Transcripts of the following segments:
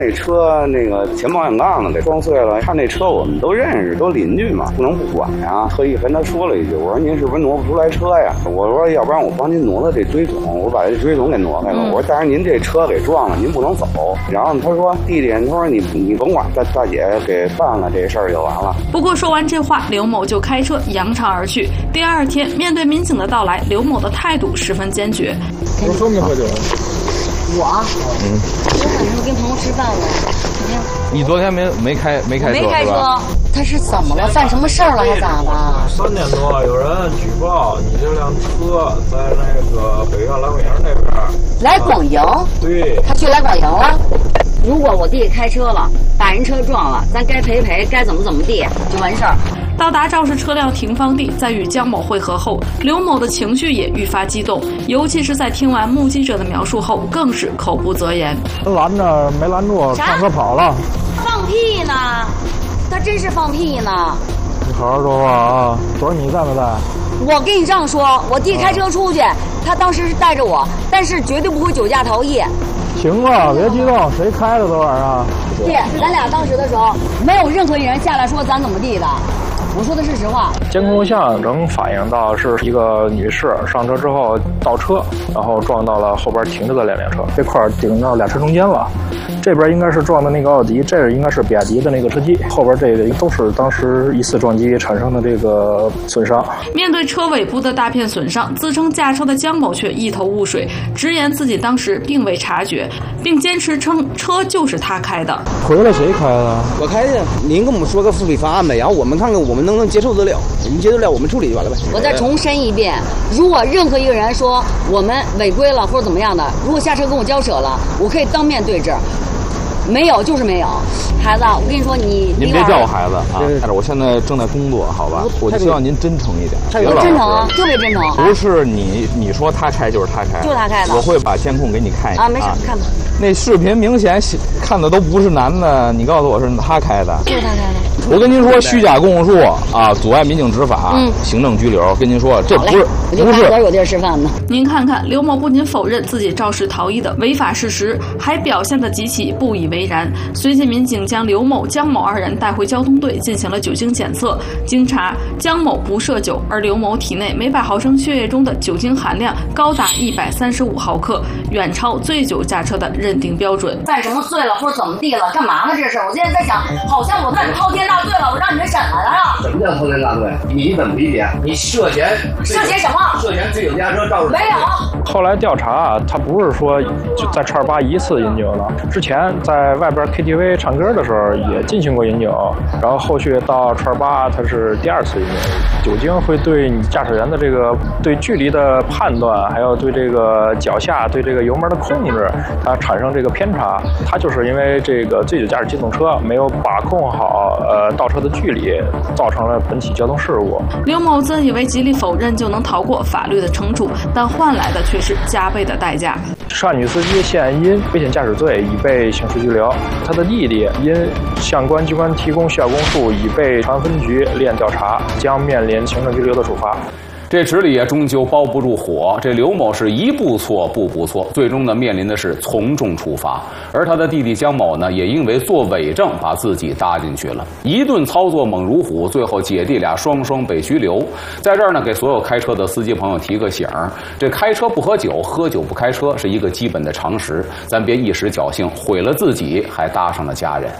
那车那个前保险杠子给撞碎了，看那车我们都认识，都邻居嘛，不能不管呀。特意跟他说了一句，我说您是不是挪不出来车呀？我说要不然我帮您挪了这追总，我把这追总给挪开了。我说但是您这车给撞了，您不能走。然后他说弟弟，他说你甭管，大姐给办了这事儿就完了。 不过说完这话，刘某就开车扬长而去。第二天面对民警的到来，刘某的态度十分坚决。 我喝没喝酒？ 我晚上跟朋友吃饭了。 你昨天没开车？ 没开车。他是怎么了？犯什么事儿了还咋的 ？3点多有人举报你这辆车在那个北苑来广营那边。 来广营？ 对。 他去来广营了。如果我弟开车了，把人车撞了，咱该赔，该怎么地就完事儿。 到达肇事车辆停放地，在与江某会合后，刘某的情绪也愈发激动，尤其是在听完目击者的描述后，更是口不择言。 拦着没拦住，上车跑了。 放屁呢！他真是放屁呢！ 你好好说话啊！昨儿你在没在？ 我跟你这样说，我弟开车出去，他当时是带着我，但是绝对不会酒驾逃逸。 行了，别激动，谁开的昨晚上？ 弟，咱俩当时的时候，没有任何一人下来说咱怎么地的。我说的是实话。 监控录像能反映到是一个女士上车之后倒车，然后撞到了后边停着的2辆车，这块顶到俩车中间了。这边应该是撞的那个奥迪，这应该是比亚迪的那个车机，后边这个都是当时疑似撞击产生的这个损伤。 面对车尾部的大片损伤，自称驾车的江某却一头雾水，直言自己当时并未察觉，并坚持称车就是他开的。 回来谁开的？ 我开的。您跟我们说个复理方案呗，然后我们看看我们能不能接受得了，我们接受得了我们处理就完了呗。 我再重申一遍，如果任何一个人说我们违规了或者怎么样的，如果下车跟我交涉了，我可以当面对质。没有就是没有，孩子，我跟你说，您别叫我孩子啊！但是我现在正在工作，好吧？我就希望您真诚一点。 我真诚啊，特别真诚。 不是你说他开就是他开， 就是他开的。 我会把监控给你看一下啊，没事，看吧。 那视频明显看的都不是男的，你告诉我是他开的。 就是他开的。 我跟您说，虚假供述啊，阻碍民警执法，行政拘留。跟您说，这不是。 我有地儿吃饭呢。 您看看，刘某不仅否认自己肇事逃逸的违法事实，还表现得极其不以为然。随即，民警将刘某、江某2人带回交通队进行了酒精检测。经查，江某不涉酒，而刘某体内每100毫升血液中的酒精含量高达135毫克，远超醉酒驾车的认定标准。 犯什么罪了，或者怎么地了？干嘛呢？这是我现在在想，好像我干滔天大罪了，我让你们审来了。 什么叫滔天大罪？你怎么理解？你涉嫌什么？ 涉嫌醉酒驾车肇事。 没有。 后来调查，他不是说就在叉8一次饮酒的，之前在外边 KTV 唱歌的时候也进行过饮酒，然后后续到叉8他是第2次饮酒。酒精会对你驾驶员的这个对距离的判断，还有对这个脚下对这个油门的控制，它产生这个偏差。它就是因为这个醉酒驾驶机动车没有把控好倒车的距离，造成了本起交通事故。 刘某自以为极力否认就能逃过法律的惩处，但换来的却是加倍的代价。 涉案女司机现因危险驾驶罪已被刑事拘留，他的弟弟因相关机关提供虚假供述已被长安分局立案调查，将面临行政拘留的处罚。 这纸里也终究包不住火，这刘某是一步错步步错，最终呢面临的是从重处罚。而他的弟弟江某呢，也因为做伪证把自己搭进去了，一顿操作猛如虎，最后姐弟俩双双被拘留。在这儿呢，给所有开车的司机朋友提个醒儿，这开车不喝酒，喝酒不开车是一个基本的常识，咱别一时侥幸毁了自己，还搭上了家人。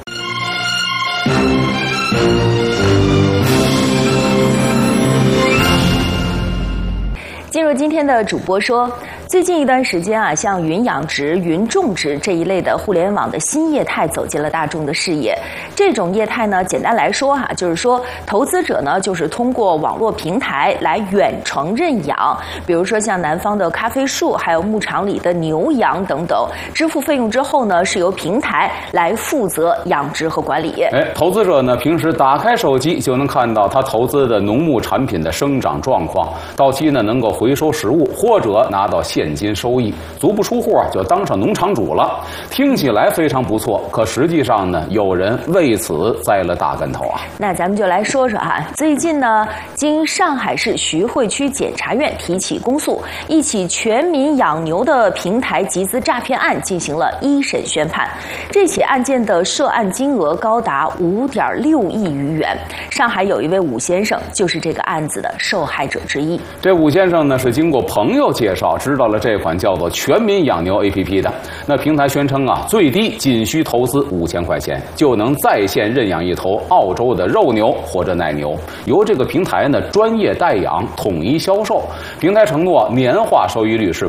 进入今天的主播说，最近一段时间啊，像云养殖、云种植这一类的互联网的新业态走进了大众的视野。这种业态呢，简单来说哈，就是说投资者呢，就是通过网络平台来远程认养，比如说像南方的咖啡树，还有牧场里的牛羊等等，支付费用之后呢，是由平台来负责养殖和管理。 投资者呢，平时打开手机就能看到他投资的农牧产品的生长状况，到期呢能够回收实物，或者拿到现现金收益，足不出户就当上农场主了。听起来非常不错，可实际上呢，有人为此栽了大跟头啊。 那咱们就来说说哈，最近呢，经上海市徐汇区检察院提起公诉，一起全民养牛的平台集资诈骗案进行了一审宣判。这起案件的涉案金额高达5.6亿余元。上海有一位武先生就是这个案子的受害者之一。 这武先生呢是经过朋友介绍知道了这款叫做全民养牛 APP 的。那平台宣称啊，最低仅需投资5000块钱就能在线认养一头澳洲的肉牛或者奶牛，由这个平台呢专业代养，统一销售。平台承诺年化收益率是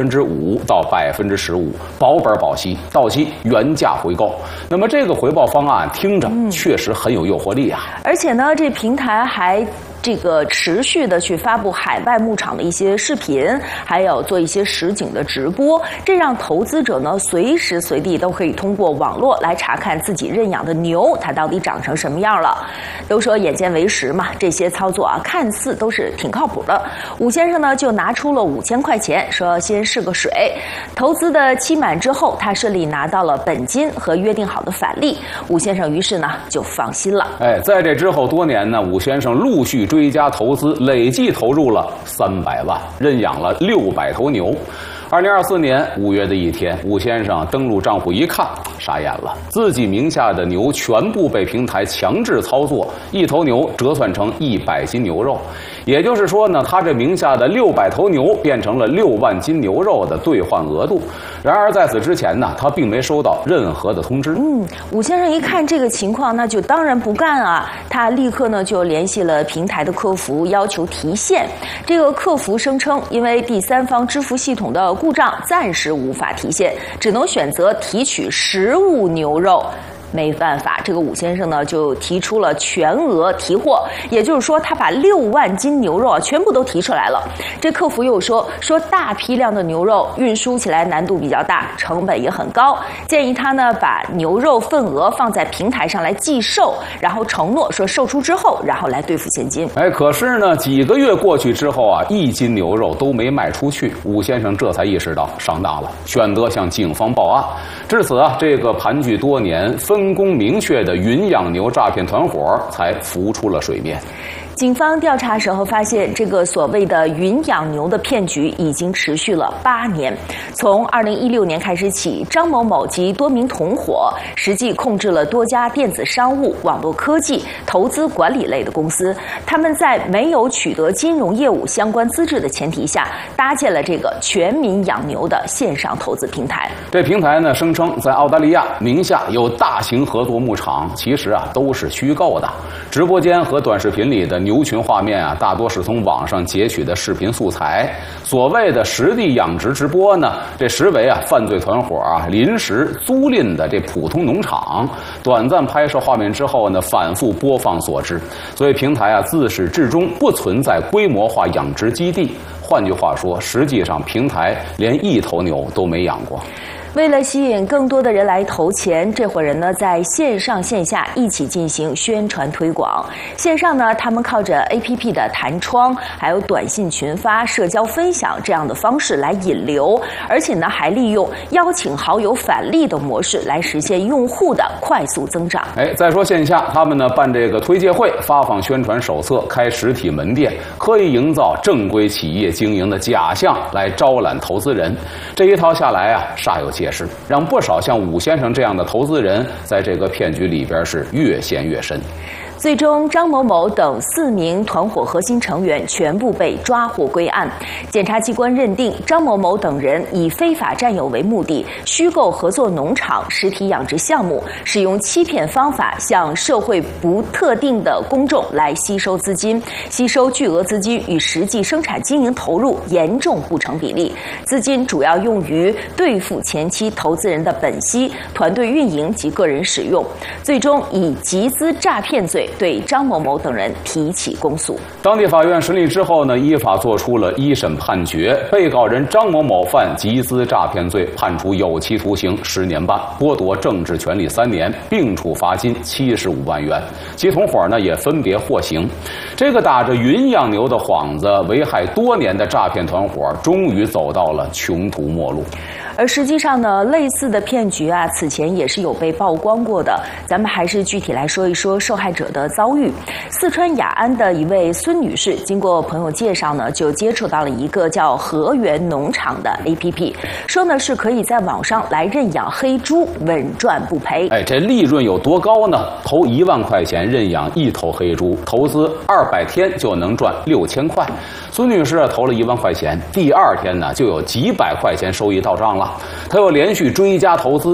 5%到15%，保本保息，到期原价回购。那么这个回报方案听着确实很有诱惑力啊。 而且呢，这平台还持续的去发布海外牧场的一些视频，还有做一些实景的直播，这让投资者呢随时随地都可以通过网络来查看自己认养的牛它到底长成什么样了。都说眼见为实嘛，这些操作啊看似都是挺靠谱的。武先生呢就拿出了5000块钱，说先试个水。投资的期满之后，他顺利拿到了本金和约定好的返利。武先生于是呢就放心了。 在这之后多年呢，武先生陆续追加投资，累计投入了300万，认养了600头牛。2024年5月的一天，武先生登录账户一看，傻眼了，自己名下的牛全部被平台强制操作，一头牛折算成100斤牛肉，也就是说呢，他这名下的600头牛变成了6万斤牛肉的兑换额度。然而在此之前呢，他并没收到任何的通知。 武先生一看这个情况，那就当然不干啊，他立刻呢就联系了平台的客服，要求提现。这个客服声称，因为第三方支付系统的故障，暂时无法提现，只能选择提取实物牛肉。没办法，这个武先生呢就提出了全额提货，也就是说他把6万斤牛肉全部都提出来了。这客服又说大批量的牛肉运输起来难度比较大，成本也很高，建议他呢把牛肉份额放在平台上来计售，然后承诺说售出之后然后来兑付现金。 可是呢几个月过去之后啊，1斤牛肉都没卖出去，武先生这才意识到上当了，选择向警方报案。至此啊，这个盘踞多年分工明确的云养牛诈骗团伙才浮出了水面。 警方调查时候发现，这个所谓的云养牛的骗局已经持续了8年。从2016年开始起，张某某及多名同伙实际控制了多家电子商务、网络科技、投资管理类的公司。他们在没有取得金融业务相关资质的前提下，搭建了这个全民养牛的线上投资平台。 这平台呢，声称在澳大利亚名下有大型合作牧场，其实啊都是虚构的。直播间和短视频里的牛群画面啊，大多是从网上截取的视频素材。所谓的实地养殖直播呢，这实为啊犯罪团伙啊临时租赁的这普通农场，短暂拍摄画面之后呢，反复播放所致。所以平台啊自始至终不存在规模化养殖基地。换句话说，实际上平台连1头牛都没养过。 为了吸引更多的人来投钱，这伙人呢在线上线下一起进行宣传推广。线上呢，他们靠着 APP 的弹窗，还有短信群发、社交分享这样的方式来引流，而且呢还利用邀请好友返利的模式来实现用户的快速增长。 再说线下，他们呢办这个推介会，发放宣传手册，开实体门店，刻意营造正规企业经营的假象来招揽投资人。这一套下来啊，煞有介事，让不少像武先生这样的投资人在这个骗局里边是越陷越深。 最终，张某某等4名团伙核心成员全部被抓获归案。检察机关认定，张某某等人以非法占有为目的，虚构合作农场实体养殖项目，使用欺骗方法向社会不特定的公众来吸收资金，吸收巨额资金与实际生产经营投入严重不成比例。资金主要用于兑付前期投资人的本息、团队运营及个人使用，最终以集资诈骗罪对张某某等人提起公诉。 当地法院审理之后呢，依法作出了一审判决，被告人张某某犯集资诈骗罪，判处有期徒刑10年半，剥夺政治权利3年，并处罚金75万元。其同伙呢也分别获刑。这个打着云养牛的幌子，危害多年的诈骗团伙，终于走到了穷途末路。 而实际上呢，类似的骗局啊，此前也是有被曝光过的。咱们还是具体来说一说受害者的遭遇。四川雅安的一位孙女士，经过朋友介绍呢，就接触到了一个叫和源农场的 APP， 说呢是可以在网上来认养黑猪，稳赚不赔。 这利润有多高呢？投1万块钱认养1头黑猪，投资200天就能赚6000块。孙女士投了1万块钱，第2天呢就有几百块钱收益到账了。她又连续追加投资。